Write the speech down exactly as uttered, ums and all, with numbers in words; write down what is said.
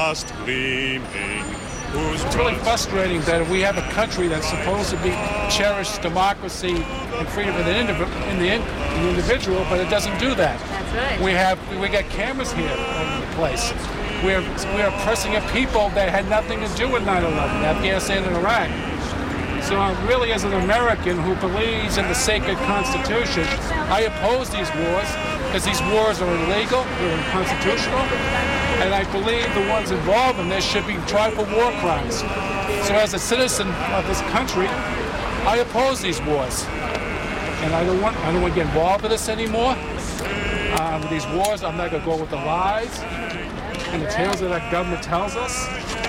Gleaming, It's really frustrating that we have a country that's supposed to be cherished democracy and freedom in the, indiv- in, the in, in the individual, but it doesn't do that. That's right. We have we got cameras here all over the place. We're we're oppressing a people that had nothing to do with nine eleven, Afghanistan and Iraq. So uh, really, as an American who believes in the sacred Constitution, I oppose these wars because these wars are illegal, they're unconstitutional, and I believe the ones involved in this should be tried for war crimes. So as a citizen of this country, I oppose these wars, and I don't want I don't want to get involved with this anymore. Um, these wars, I'm not going to go with the lies and the tales that our government tells us.